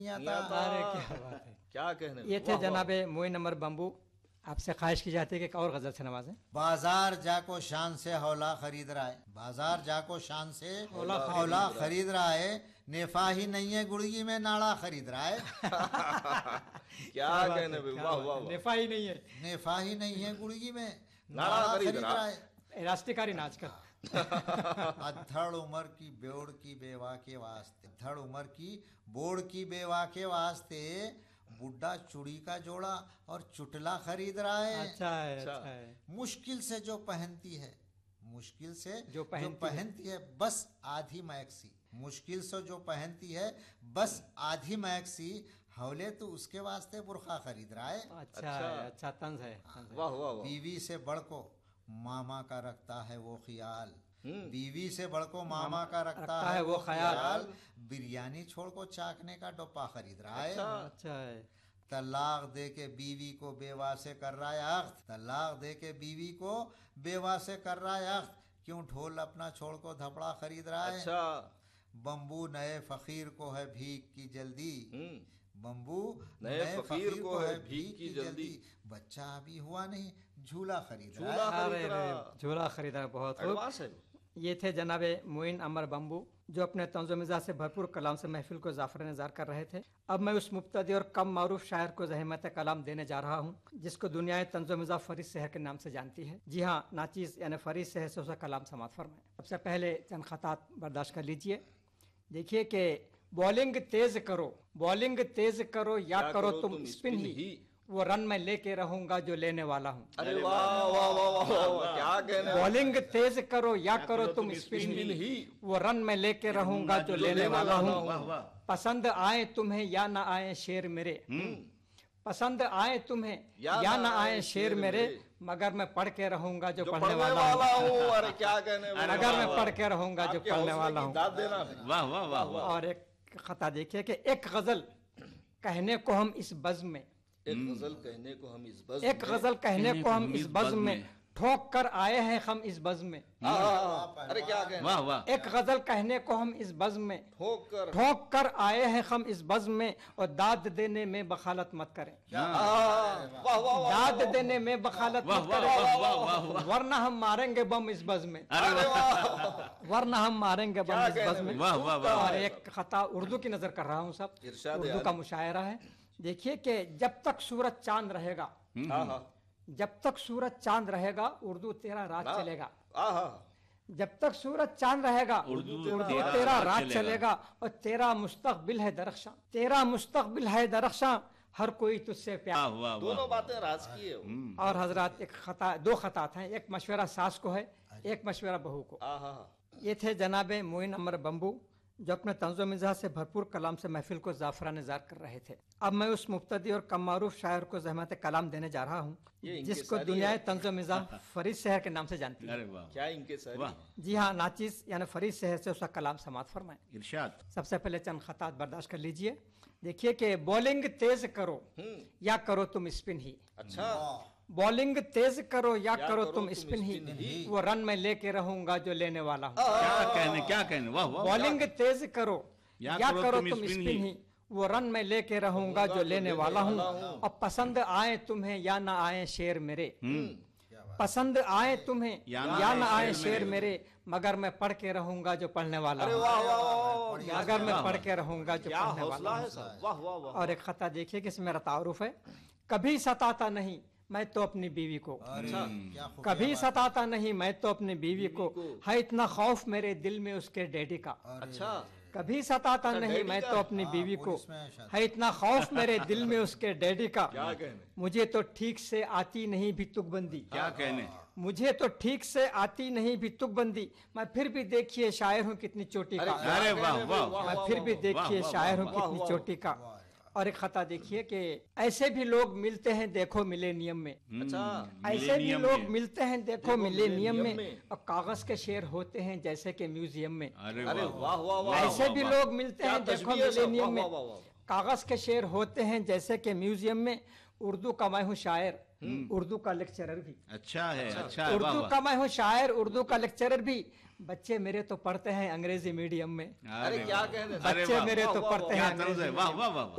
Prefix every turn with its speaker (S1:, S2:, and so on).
S1: था।
S2: अरे क्या बात है,
S3: क्या कहने।
S2: ये थे जनाबे मोइन अमर बम्बू। आपसे ख्वाहिश की जाती है कि एक और गजल से नवाजें।
S1: बाजार जाको शान से हौला खरीद रहा है, बाजार जाको शान से हौला खरीद रहा है, नेफा ही नहीं है गुड़गी में नाड़ा खरीद रहा है।
S3: क्या कहने भाई, वाह वाह वाह।
S2: नेफा ही नहीं है,
S1: नेफा ही नहीं है गुड़गी में
S3: नाड़ा खरीद रहा
S1: है।
S2: राष्ट्रकारी नाच का।
S1: अधड़ उम्र की बेवड़ की बेवा के वास्ते, अधड़ उम्र की बोड़ की बेवा के वास्ते बुढ़ा चूड़ी का जोड़ा और चुटला खरीद रहा है।
S2: अच्छा है, अच्छा है।
S1: मुश्किल से जो पहनती है, मुश्किल से
S2: जो
S1: पहनती है बस आधी मैक्सी, मुश्किल से जो पहनती है बस आधी मैक्सी, हौले तो उसके वास्ते बुरखा खरीद रहा है।
S2: अच्छा है, अच्छा तंज है।
S3: वाह वाह वाह।
S1: बीवी से बढ़ को मामा का रखता है वो ख्याल, बीवी से बढ़ को मामा का रखता है वो ख्याल, बिरयानी छोड़ को चाकने का डोपा खरीद रहा है।
S2: अच्छा है।
S1: तलाक दे के बीवी को बेवा से कर रहा है अख्त, तलाक दे के बीवी को बेवा से कर रहा है अख्त, क्यों ढोल अपना छोड़ को धपड़ा खरीद रहा है।
S3: अच्छा।
S1: बम्बू नए फकीर को है भीख की जल्दी, बम्बू
S3: नए फकीर को है भीख की जल्दी,
S1: बच्चा अभी हुआ नहीं झूला खरीद
S3: झूला
S1: रहा है।
S3: खरीद रहा।
S2: झूला खरीदा, बहुत खूब।
S3: एडवांस है।
S2: ये थे जनाबे मोइन अमर बम्बू, जो अपने तंज़ो मिजाज से भरपूर कलाम से महफिल को ज़ाफ़र नज़ार कर रहे थे। अब मैं उस मुब्तदी और कम मारूफ शायर को ज़हमत कलाम देने जा रहा हूँ, जिसको दुनिया तंज़ो मिजाज फरीद शहर के नाम से जानती है। जी हाँ, नाचीज़ यानी फरीद शहर से उसका कलाम समात फरमाएं। सबसे पहले चंद खतात बर्दाश्त कर लीजिए। देखिए कि बॉलिंग तेज करो, बॉलिंग तेज करो या करो तुम स्पिन ही, वो रन में लेके रहूंगा जो लेने वाला हूँ।
S3: अरे वाह वाह वाह वाह, क्या कहने।
S2: बॉलिंग तेज करो या करो तुम स्पिन ही, वो रन में लेके रहूंगा जो लेने वाला हूँ। पसंद आए तुम्हें या ना आए शेर मेरे, पसंद आए तुम्हें या ना आए शेर मेरे, मगर मैं पढ़ के रहूंगा जो पढ़ने वाला हूँ।
S3: अरे क्या कहने,
S2: मगर मैं पढ़ के रहूंगा जो पढ़ने वाला हूँ।
S3: वाह वाह वाह।
S2: और एक खता देखिए कि एक गजल कहने को हम इस बज़्म में,
S3: एक गजल कहने को हम इस बज़्म,
S2: एक गजल कहने को हम इस बज़्म में, ठोक कर आए हैं हम इस बज़्म में।
S3: अरे क्या कहने। वाह वाह।
S2: एक गजल कहने को हम इस बज़्म में,
S3: ठोक
S2: कर आए हैं हम इस बज़्म में, और दाद देने में बखालत मत करें, दाद देने में बखालत मत करें, वरना हम मारेंगे बम इस बज़्म में, वरना हम मारेंगे बम इस बज़्म में। और एक खता उर्दू की नजर कर रहा हूँ, सब उर्दू का मुशायरा है। देखिए कि जब तक सूरज चांद रहेगा, जब तक सूरज चांद रहेगा उर्दू तेरा राज चलेगा, जब तक सूरज चांद रहेगा उर्दू तेरा राज चलेगा, और तेरा मुस्तकबिल है दरख्शां, तेरा मुस्तकबिल है दरख्शां, हर कोई तुझसे प्यार।
S3: दोनों बातें राज की है।
S2: और हजरात एक खता, दो खतात हैं, एक मशवरा सास को है, एक मशवरा बहू को। ये थे जनाबे मोइन अमर बम्बू, जो अपने तंज़ो मिजाज से भरपूर कलाम से महफिल को ज़ाफ़रा निज़ार कर रहे थे। अब मैं उस मुब्तदी और कम मारूफ शायर को ज़हमत कलाम देने जा रहा हूँ, जिसको दुनिया तंज़ो मिजाज फरीद शहर के नाम से जानती है।
S3: क्या इनके सारी।
S2: जी हाँ, नाचीज़ यानी फरीद शहर से उसका कलाम समात फरमाएं।
S4: इरशाद।
S2: सबसे पहले चंद खतात बर्दाश्त कर लीजिए। देखिए कि बॉलिंग तेज करो या करो तुम स्पिन ही,
S3: अच्छा,
S2: बॉलिंग तेज करो या करो तुम स्पिन ही, वो रन में लेके रहूंगा जो लेने वाला हूँ।
S4: क्या कहने, वाह वाह।
S2: बॉलिंग तेज करो या करो तुम स्पिन ही, वो रन में लेके रहूंगा जो लेने वाला हूँ। और पसंद आए तुम्हें या ना आए शेर मेरे, पसंद आए तुम्हें या ना आए शेर मेरे, मगर मैं पढ़ के रहूंगा जो पढ़ने वाला हूँ, मगर मैं पढ़ के रहूंगा जो पढ़ने वाला हूँ। और एक खता देखिए कि इसमें मेरा तारुफ है। कभी सताता नहीं मैं तो अपनी बीवी को, कभी सताता नहीं मैं तो अपनी बीवी को, है इतना खौफ मेरे दिल में उसके डैडी का।
S3: अच्छा,
S2: कभी सताता नहीं मैं तो अपनी बीवी को, है इतना खौफ मेरे दिल में उसके डैडी का। मुझे तो ठीक से आती नहीं भी तुकबंदी,
S4: क्या कहने,
S2: मुझे तो ठीक से आती नहीं भी तुकबंदी, मैं फिर भी देखिए शायर हूँ कितनी चोटी का।
S4: अरे वाह वाह।
S2: मैं फिर भी देखिए शायर हूँ कितनी चोटी का। और एक खता देखिए कि ऐसे भी लोग मिलते हैं देखो मिलेनियम में,
S3: अच्छा,
S2: ऐसे भी लोग मिलते हैं देखो मिलेनियम में, और कागज के शेर होते हैं जैसे कि म्यूजियम में।
S3: अरे वाह वाह।
S2: ऐसे भी लोग मिलते हैं देखो मिलेनियम में, कागज के शेर होते हैं जैसे कि म्यूजियम में। उर्दू का मैं हूँ शायर, उर्दू का लेक्चरर भी।
S4: अच्छा है, अच्छा।
S2: उर्दू का मैं हूँ शायर, उर्दू का लेक्चरर भी, बच्चे मेरे तो पढ़ते हैं अंग्रेजी मीडियम में,
S3: अरे क्या कहने,
S4: अरे
S2: बच्चे
S4: वाह,
S2: मेरे
S3: वाह,
S2: तो
S3: वाह,
S2: पढ़ते
S4: क्या
S2: हैं
S4: तर्ज है,
S2: अंग्रेजी
S4: वाह
S2: मीडियम
S4: वाह वाह
S2: में।